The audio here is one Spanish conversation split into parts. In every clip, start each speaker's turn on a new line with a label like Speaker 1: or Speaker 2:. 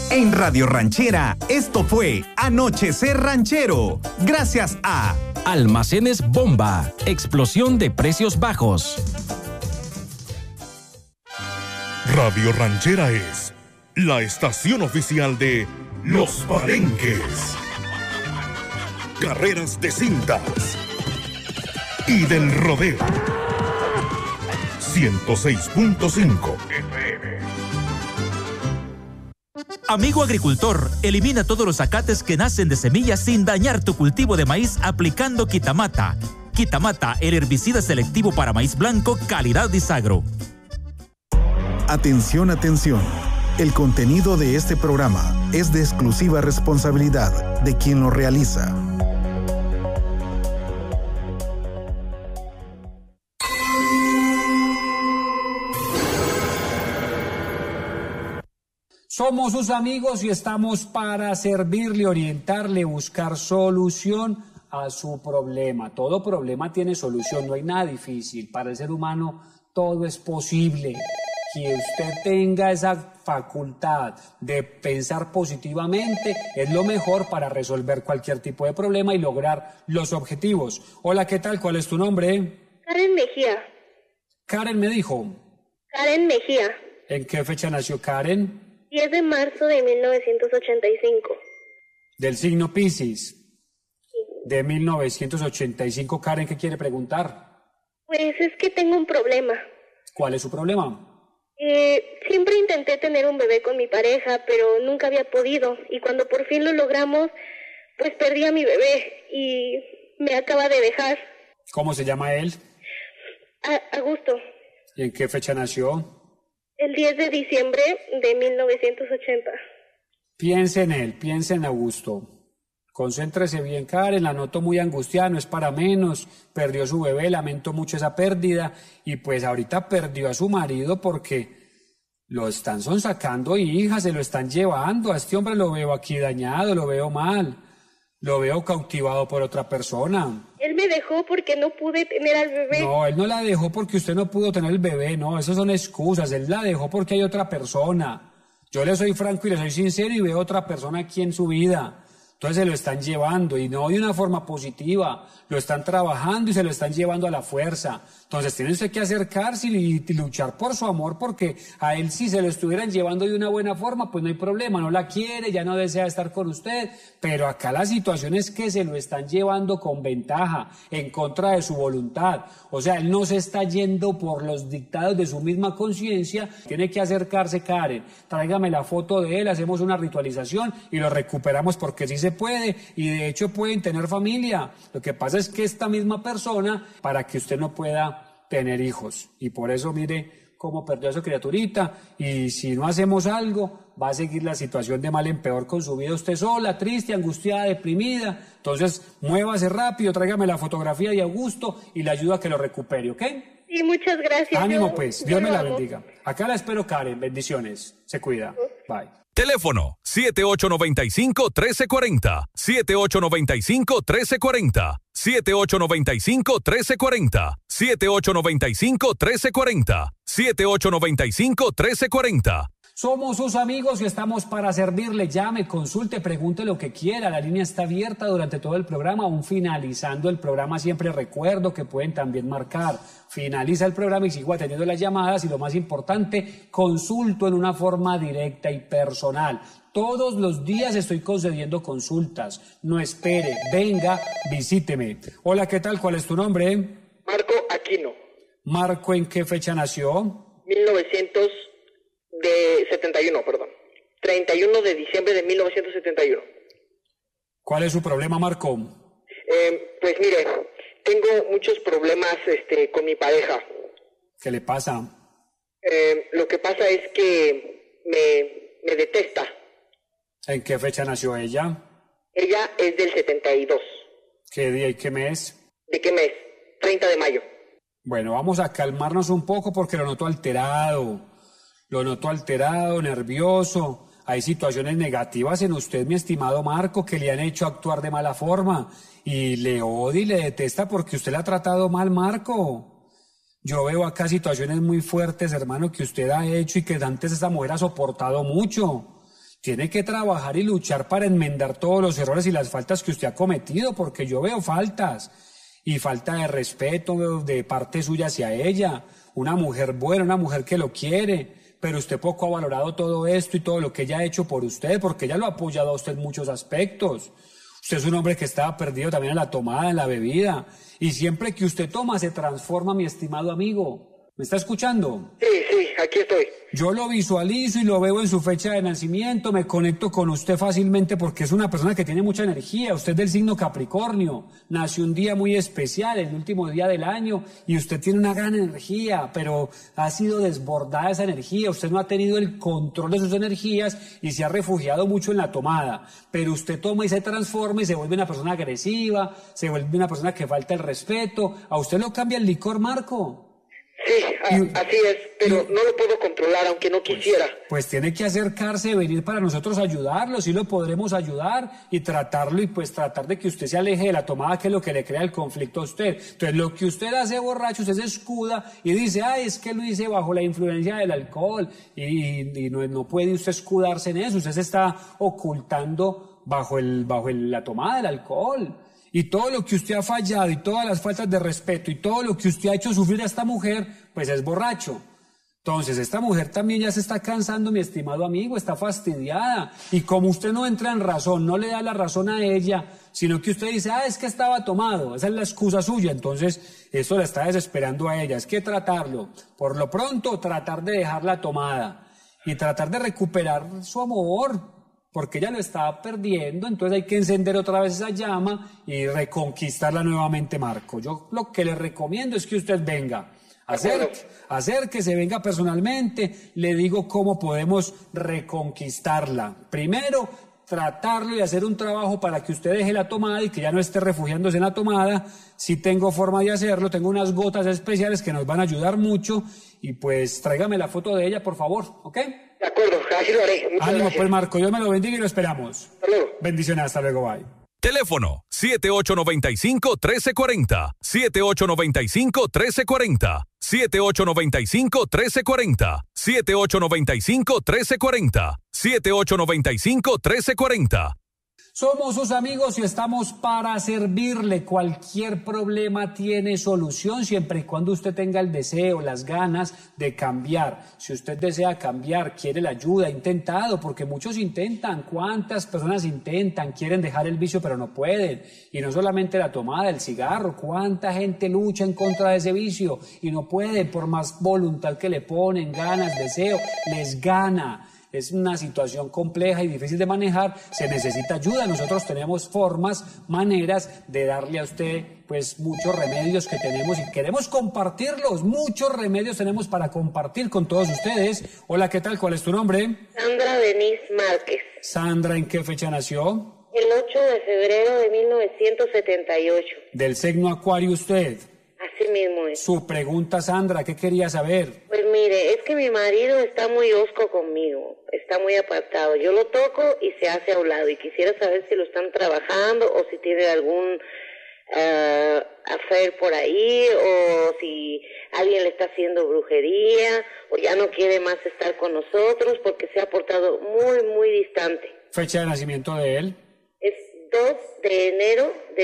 Speaker 1: En Radio Ranchera, esto fue Anochecer Ranchero. Gracias a
Speaker 2: Almacenes Bomba, explosión de precios bajos.
Speaker 3: Radio Ranchera es la estación oficial de Los Palenques, carreras de cintas y del rodeo. 106.5 FM.
Speaker 4: Amigo agricultor, elimina todos los acates que nacen de semillas sin dañar tu cultivo de maíz aplicando Quitamata. Quitamata, el herbicida selectivo para maíz blanco, calidad Disagro.
Speaker 5: Atención, atención. El contenido de este programa es de exclusiva responsabilidad de quien lo realiza.
Speaker 6: Somos sus amigos y estamos para servirle, orientarle, buscar solución a su problema. Todo problema tiene solución, no hay nada difícil. Para el ser humano todo es posible. Que usted tenga esa facultad de pensar positivamente es lo mejor para resolver cualquier tipo de problema y lograr los objetivos. Hola, ¿qué tal? ¿Cuál es tu nombre?
Speaker 7: Karen Mejía.
Speaker 6: Karen me dijo.
Speaker 7: Karen Mejía.
Speaker 6: ¿En qué fecha nació Karen?
Speaker 7: 10 de marzo de 1985.
Speaker 6: Del signo Piscis.
Speaker 7: Sí.
Speaker 6: De 1985. Karen, ¿qué quiere preguntar?
Speaker 7: Pues es que tengo un problema.
Speaker 6: ¿Cuál es su problema?
Speaker 7: Siempre intenté tener un bebé con mi pareja, pero nunca había podido. Y cuando por fin lo logramos, pues perdí a mi bebé y me acaba de dejar.
Speaker 6: ¿Cómo se llama él?
Speaker 7: Augusto.
Speaker 6: ¿Y en qué fecha nació?
Speaker 7: El 10 de diciembre de 1980.
Speaker 6: Piense en él, piense en Augusto. Concéntrese bien, Karen, la noto muy angustiada, no es para menos. Perdió su bebé, lamento mucho esa pérdida. Y pues ahorita perdió a su marido porque lo están sonsacando, hija, se lo están llevando. A este hombre lo veo aquí dañado, lo veo mal. Lo veo cautivado por otra persona.
Speaker 7: Él me dejó porque no pude tener al bebé.
Speaker 6: No, él no la dejó porque usted no pudo tener el bebé, no, esas son excusas. Él la dejó porque hay otra persona. Yo le soy franco y le soy sincero y veo otra persona aquí en su vida. Entonces se lo están llevando y no de una forma positiva, lo están trabajando y se lo están llevando a la fuerza. Entonces tiene usted que acercarse y luchar por su amor, porque a él si se lo estuvieran llevando de una buena forma, pues no hay problema, no la quiere, ya no desea estar con usted, pero acá la situación es que se lo están llevando con ventaja, en contra de su voluntad. O sea, él no se está yendo por los dictados de su misma conciencia, tiene que acercarse, Karen, tráigame la foto de él, hacemos una ritualización y lo recuperamos porque sí se puede y de hecho pueden tener familia. Lo que pasa es que esta misma persona, para que usted no pueda tener hijos, y por eso mire cómo perdió a su criaturita, y si no hacemos algo va a seguir la situación de mal en peor con su vida, usted sola, triste, angustiada, deprimida. Entonces muévase rápido, tráigame la fotografía de Augusto y le ayudo a que lo recupere, ¿ok?
Speaker 7: Sí, muchas gracias.
Speaker 6: Ánimo pues, Dios me la bendiga. Acá la espero, Karen, bendiciones, se cuida, bye.
Speaker 3: Teléfono 7895-1340, 7895-1340, 7895-1340, 7895-1340, 7895-1340.
Speaker 6: Somos sus amigos y estamos para servirle. Llame, consulte, pregunte lo que quiera. La línea está abierta durante todo el programa. Aún finalizando el programa, siempre recuerdo que pueden también marcar. Finaliza el programa y sigo atendiendo las llamadas. Y lo más importante, consulto en una forma directa y personal. Todos los días estoy concediendo consultas. No espere, venga, visíteme. Hola, ¿qué tal? ¿Cuál es tu nombre?
Speaker 8: Marco Aquino.
Speaker 6: Marco, ¿en qué fecha nació?
Speaker 8: 31 de diciembre de 1971.
Speaker 6: ¿Cuál es su problema, Marco?
Speaker 8: Pues mire, tengo muchos problemas con mi pareja.
Speaker 6: ¿Qué le pasa?
Speaker 8: Lo que pasa es que me detesta.
Speaker 6: ¿En qué fecha nació ella?
Speaker 8: Ella es del 72.
Speaker 6: ¿Qué día y qué mes?
Speaker 8: ¿De qué mes? 30 de mayo.
Speaker 6: Bueno, vamos a calmarnos un poco porque lo noto alterado. Lo noto alterado, nervioso. Hay situaciones negativas en usted, mi estimado Marco, que le han hecho actuar de mala forma. Y le odia y le detesta porque usted le ha tratado mal, Marco. Yo veo acá situaciones muy fuertes, hermano, que usted ha hecho y que antes esa mujer ha soportado mucho. Tiene que trabajar y luchar para enmendar todos los errores y las faltas que usted ha cometido, porque yo veo faltas y falta de respeto de parte suya hacia ella. Una mujer buena, una mujer que lo quiere, pero usted poco ha valorado todo esto y todo lo que ella ha hecho por usted, porque ella lo ha apoyado a usted en muchos aspectos. Usted es un hombre que estaba perdido también en la tomada, en la bebida, y siempre que usted toma se transforma, mi estimado amigo. ¿Me está escuchando?
Speaker 8: Sí, aquí estoy.
Speaker 6: Yo lo visualizo y lo veo en su fecha de nacimiento, me conecto con usted fácilmente porque es una persona que tiene mucha energía. Usted es del signo Capricornio, nació un día muy especial, el último día del año, y usted tiene una gran energía, pero ha sido desbordada esa energía. Usted no ha tenido el control de sus energías y se ha refugiado mucho en la tomada, pero usted toma y se transforma y se vuelve una persona agresiva, se vuelve una persona que falta el respeto. ¿A usted lo cambia el licor, Marco?
Speaker 8: Sí, así es, pero no lo puedo controlar, aunque no quisiera.
Speaker 6: Pues tiene que acercarse, venir para nosotros ayudarlo, sí lo podremos ayudar y tratarlo, y pues tratar de que usted se aleje de la tomada, que es lo que le crea el conflicto a usted. Entonces lo que usted hace borracho, usted se escuda y dice, es que lo hice bajo la influencia del alcohol, y no puede usted escudarse en eso, usted se está ocultando bajo la tomada del alcohol. Y todo lo que usted ha fallado y todas las faltas de respeto y todo lo que usted ha hecho sufrir a esta mujer, pues es borracho. Entonces esta mujer también ya se está cansando, mi estimado amigo, está fastidiada. Y como usted no entra en razón, no le da la razón a ella, sino que usted dice, es que estaba tomado, esa es la excusa suya. Entonces eso la está desesperando a ella. Es que tratarlo, por lo pronto tratar de dejar la tomada y tratar de recuperar su amor, porque ella lo estaba perdiendo. Entonces hay que encender otra vez esa llama y reconquistarla nuevamente, Marco. Yo lo que le recomiendo es que usted venga, acérquese, venga personalmente, le digo cómo podemos reconquistarla. Primero, tratarlo y hacer un trabajo para que usted deje la tomada y que ya no esté refugiándose en la tomada. Sí tengo forma de hacerlo, tengo unas gotas especiales que nos van a ayudar mucho, y pues tráigame la foto de ella, por favor, ¿ok?
Speaker 8: De acuerdo, así lo haré. Muchas gracias.
Speaker 6: Pues Marco, Dios me lo bendiga y lo esperamos.
Speaker 8: Hasta luego.
Speaker 6: Bendiciones, hasta luego, bye.
Speaker 3: Teléfono 7895-1340, 7895-1340, 7895-1340, 7895-1340, 7895-1340.
Speaker 6: Somos sus amigos y estamos para servirle. Cualquier problema tiene solución siempre y cuando usted tenga el deseo, las ganas de cambiar. Si usted desea cambiar, quiere la ayuda, ha intentado, porque muchos intentan. ¿Cuántas personas intentan? Quieren dejar el vicio pero no pueden. Y no solamente la tomada, el cigarro. ¿Cuánta gente lucha en contra de ese vicio y no puede? Por más voluntad que le ponen, ganas, deseo, les gana. Es una situación compleja y difícil de manejar, se necesita ayuda. Nosotros tenemos formas, maneras de darle a usted pues muchos remedios que tenemos y queremos compartirlos. Muchos remedios tenemos para compartir con todos ustedes. Hola, ¿qué tal? ¿Cuál es tu nombre?
Speaker 7: Sandra Denise Márquez.
Speaker 6: Sandra, ¿en qué fecha nació?
Speaker 7: El 8 de febrero de 1978.
Speaker 6: ¿Del signo Acuario usted?
Speaker 7: Así mismo es.
Speaker 6: Su pregunta, Sandra, ¿qué quería saber?
Speaker 7: Pues mire, es que mi marido está muy hosco conmigo, está muy apartado. Yo lo toco y se hace a un lado, y quisiera saber si lo están trabajando o si tiene algún affair por ahí, o si alguien le está haciendo brujería, o ya no quiere más estar con nosotros porque se ha portado muy, muy distante.
Speaker 6: ¿Fecha de nacimiento de él?
Speaker 7: Es 2 de enero de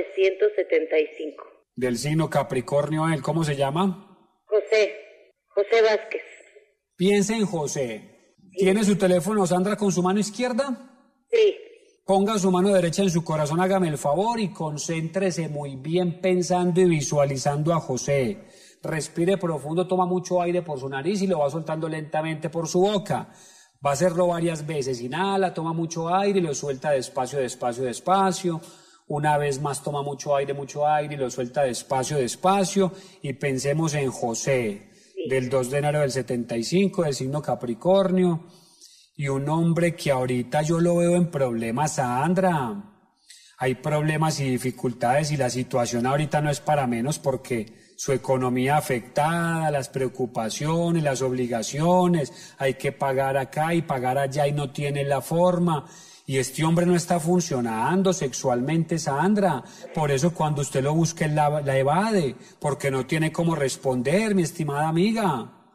Speaker 7: 1975.
Speaker 6: Del signo Capricornio, él, ¿cómo se llama?
Speaker 7: José Vázquez.
Speaker 6: Piense en José. ¿Tiene su teléfono, Sandra, con su mano izquierda?
Speaker 7: Sí.
Speaker 6: Ponga su mano derecha en su corazón, hágame el favor y concéntrese muy bien pensando y visualizando a José. Respire profundo, toma mucho aire por su nariz y lo va soltando lentamente por su boca. Va a hacerlo varias veces. Inhala, toma mucho aire y lo suelta despacio, despacio, despacio. Una vez más toma mucho aire y lo suelta despacio, despacio. Y pensemos en José, del 2 de enero del 75, del signo Capricornio. Y un hombre que ahorita yo lo veo en problemas, Sandra. Hay problemas y dificultades y la situación ahorita no es para menos, porque su economía afectada, las preocupaciones, las obligaciones, hay que pagar acá y pagar allá y no tiene la forma. Y este hombre no está funcionando sexualmente, Sandra. Por eso cuando usted lo busque, la evade, porque no tiene cómo responder, mi estimada amiga.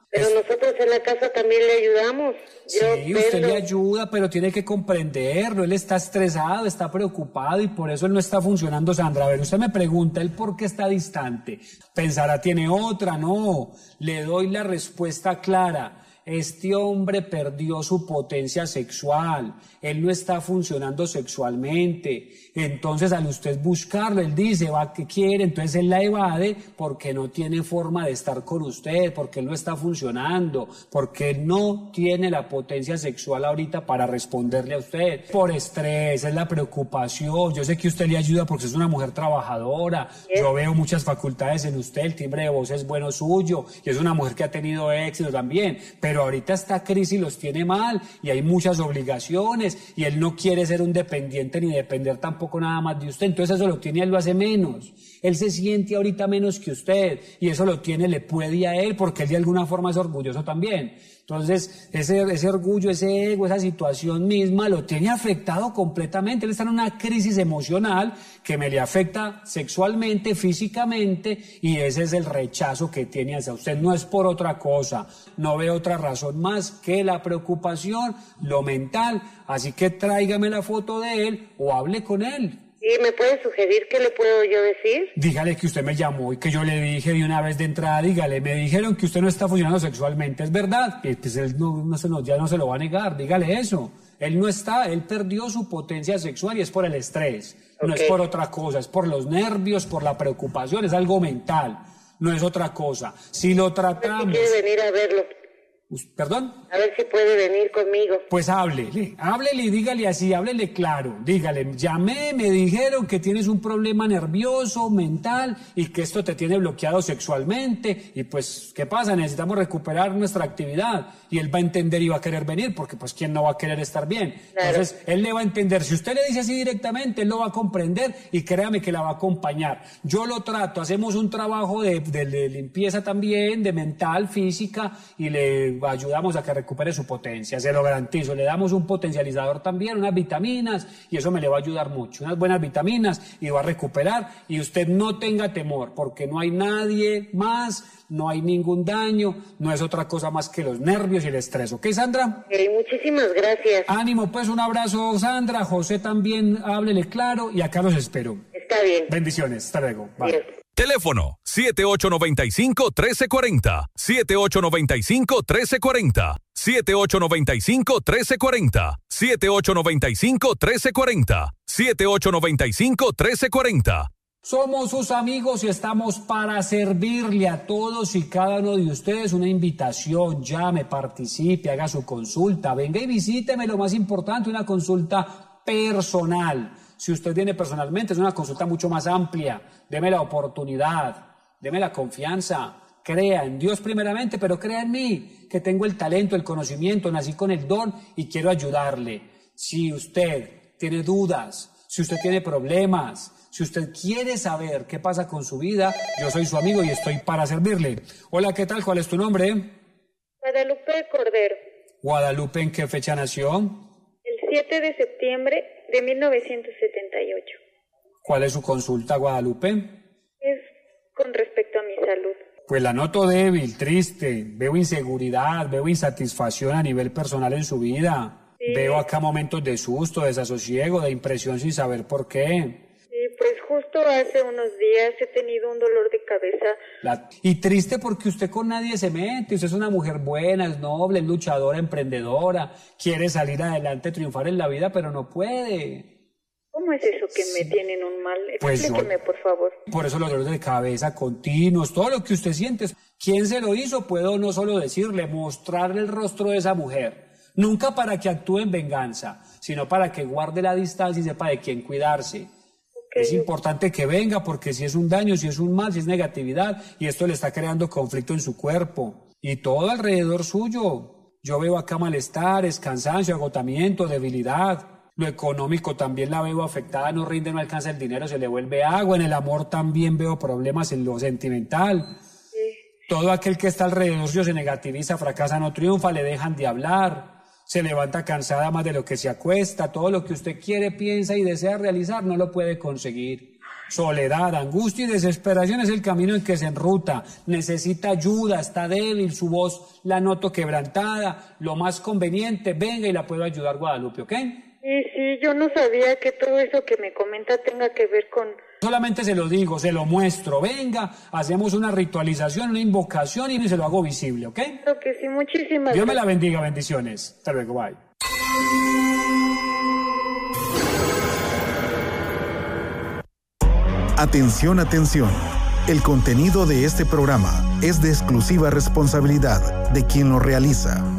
Speaker 7: Pero nosotros en la casa también le ayudamos.
Speaker 6: Sí, usted le ayuda, pero tiene que comprenderlo. Él está estresado, está preocupado y por eso él no está funcionando, Sandra. A ver, usted me pregunta, ¿él por qué está distante? Pensará, tiene otra. No, le doy la respuesta clara. Este hombre perdió su potencia sexual, él no está funcionando sexualmente, entonces al usted buscarlo, él dice, va, ¿qué quiere? Entonces él la evade porque no tiene forma de estar con usted, porque él no está funcionando, porque él no tiene la potencia sexual ahorita para responderle a usted. Por estrés, es la preocupación, yo sé que usted le ayuda porque es una mujer trabajadora, yo veo muchas facultades en usted, el timbre de voz es bueno suyo, y es una mujer que ha tenido éxito también, pero ahorita esta crisis los tiene mal y hay muchas obligaciones y él no quiere ser un dependiente ni depender tampoco nada más de usted, entonces eso lo tiene, él lo hace menos, él se siente ahorita menos que usted y eso lo tiene, le puede a él porque él de alguna forma es orgulloso también. Entonces, ese orgullo, ese ego, esa situación misma lo tiene afectado completamente. Él está en una crisis emocional que me le afecta sexualmente, físicamente, y ese es el rechazo que tiene hacia usted. No es por otra cosa, no veo otra razón más que la preocupación, lo mental. Así que tráigame la foto de él o hable con él.
Speaker 7: ¿Y me puede sugerir qué le puedo yo decir?
Speaker 6: Dígale que usted me llamó y que yo le dije de una vez de entrada, dígale, me dijeron que usted no está funcionando sexualmente, ¿es verdad? Y pues él ya no se lo va a negar, dígale eso. Él no está, él perdió su potencia sexual y es por el estrés, no es por otra cosa, es por los nervios, por la preocupación, es algo mental, no es otra cosa. Si lo tratamos...
Speaker 7: ¿Quiere venir a verlo?
Speaker 6: ¿Perdón?
Speaker 7: A ver si puede venir conmigo.
Speaker 6: Pues háblele y dígale así, háblele claro, dígale, llamé, me dijeron que tienes un problema nervioso, mental y que esto te tiene bloqueado sexualmente y pues, ¿qué pasa? Necesitamos recuperar nuestra actividad y él va a entender y va a querer venir porque pues, ¿quién no va a querer estar bien? Claro. Entonces, él le va a entender, si usted le dice así directamente, él lo va a comprender y créame que la va a acompañar. Yo lo trato, hacemos un trabajo de limpieza también, de mental, física y le ayudamos a que recupere su potencia, se lo garantizo, le damos un potencializador también, unas vitaminas y eso me le va a ayudar mucho, unas buenas vitaminas y va a recuperar y usted no tenga temor porque no hay nadie más, no hay ningún daño, no es otra cosa más que los nervios y el estrés, ¿ok, Sandra?
Speaker 7: Muchísimas gracias.
Speaker 6: Ánimo, pues un abrazo, Sandra, José también, háblele claro y acá los espero.
Speaker 7: Está bien.
Speaker 6: Bendiciones, hasta luego. Bye.
Speaker 3: Teléfono 7895-1340, 7895-1340, 7895-1340, 7895-1340, 7895-1340.
Speaker 6: Somos sus amigos y estamos para servirle a todos y cada uno de ustedes. Una invitación, llame, participe, haga su consulta, venga y visíteme, lo más importante, una consulta personal. Si usted viene personalmente, es una consulta mucho más amplia. Deme la oportunidad, deme la confianza. Crea en Dios primeramente, pero crea en mí, que tengo el talento, el conocimiento, nací con el don y quiero ayudarle. Si usted tiene dudas, si usted tiene problemas, si usted quiere saber qué pasa con su vida, yo soy su amigo y estoy para servirle. Hola, ¿qué tal? ¿Cuál es tu nombre?
Speaker 7: Guadalupe Cordero.
Speaker 6: Guadalupe, ¿en qué fecha nació?
Speaker 7: El 7 de septiembre de 1978.
Speaker 6: ¿Cuál es su consulta, Guadalupe?
Speaker 7: Es con respecto a mi salud.
Speaker 6: Pues la noto débil, triste, veo inseguridad, veo insatisfacción a nivel personal en su vida. Sí. Veo acá momentos de susto, de desasosiego, de impresión sin saber por qué.
Speaker 7: Sí, pues justo hace unos días he tenido un dolor de cabeza.
Speaker 6: Y triste porque usted con nadie se mete, usted es una mujer buena, es noble, es luchadora, emprendedora, quiere salir adelante, triunfar en la vida, pero no puede.
Speaker 7: ¿Cómo es eso que me tienen un mal? Explíqueme, por favor.
Speaker 6: Por eso los dolores de cabeza continuos, todo lo que usted siente. ¿Quién se lo hizo? Puedo no solo decirle, mostrarle el rostro de esa mujer. Nunca para que actúe en venganza, sino para que guarde la distancia y sepa de quién cuidarse. Es importante que venga porque si es un daño, si es un mal, si es negatividad y esto le está creando conflicto en su cuerpo y todo alrededor suyo. Yo veo acá malestares, cansancio, agotamiento, debilidad. Lo económico también la veo afectada, no rinde, no alcanza el dinero, se le vuelve agua. En el amor también veo problemas en lo sentimental. Todo aquel que está alrededor suyo se negativiza, fracasa, no triunfa, le dejan de hablar. Se levanta cansada más de lo que se acuesta, todo lo que usted quiere, piensa y desea realizar no lo puede conseguir. Soledad, angustia y desesperación es el camino en que se enruta. Necesita ayuda, está débil, su voz la noto quebrantada. Lo más conveniente, venga y la puedo ayudar, Guadalupe, ¿ok?
Speaker 9: Sí, yo no sabía que todo eso que me comenta tenga que ver con...
Speaker 6: Solamente se lo digo, se lo muestro. Venga, hacemos una ritualización, una invocación y se lo hago visible, ¿ok?
Speaker 9: Creo que sí, muchísimas gracias.
Speaker 6: Dios me la bendiga, bendiciones. Hasta luego, bye.
Speaker 5: Atención, atención. El contenido de este programa es de exclusiva responsabilidad de quien lo realiza.